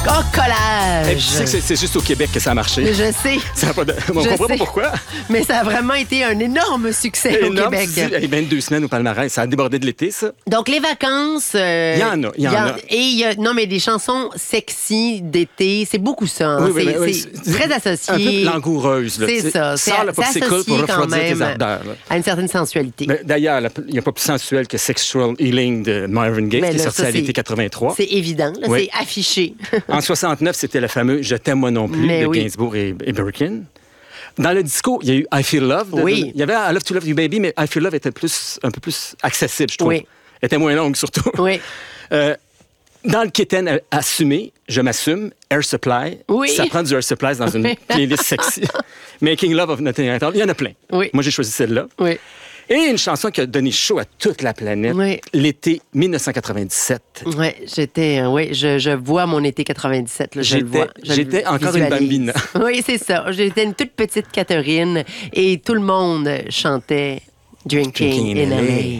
Oh, collage! Et puis, tu sais que c'est juste au Québec que ça a marché. Je sais. Ça a pas de... On comprend pas pourquoi. Mais ça a vraiment été un énorme succès au Québec. Il y a 22 semaines au palmarès. Ça a débordé de l'été, ça. Donc, les vacances... Il y en a. Et il y a... Non, mais des chansons sexy d'été, c'est beaucoup ça. Hein? Oui, c'est très associé. Un peu langoureuse. Là, c'est ça. Sors le popsicle pour refroidir tes ardeurs. Là. À une certaine sensualité. D'ailleurs, il n'y a pas plus sensuel que Sexual Healing de Marvin Gaye, qui est sorti à l'été 83. C'est évident. Là, c'est affiché. En 69, c'était le fameux « Je t'aime moi non plus » de Gainsbourg et Birkin. Dans le disco, il y a eu « I Feel Love ». Il y avait « I Love to Love You Baby », mais « I Feel Love » était un peu plus accessible, je trouve. Elle était moins longue, surtout. Oui. Dans le Kitten assumé, je m'assume, Air Supply. Ça prend du Air Supply dans une playlist sexy. Making Love of Nothing at All. Il y en a plein. Moi, j'ai choisi celle-là. Et une chanson qui a donné chaud à toute la planète, l'été 1997. Je vois mon été 97. Là, j'étais encore une bambine. Oui, c'est ça. J'étais une toute petite Catherine et tout le monde chantait Drinking in LA.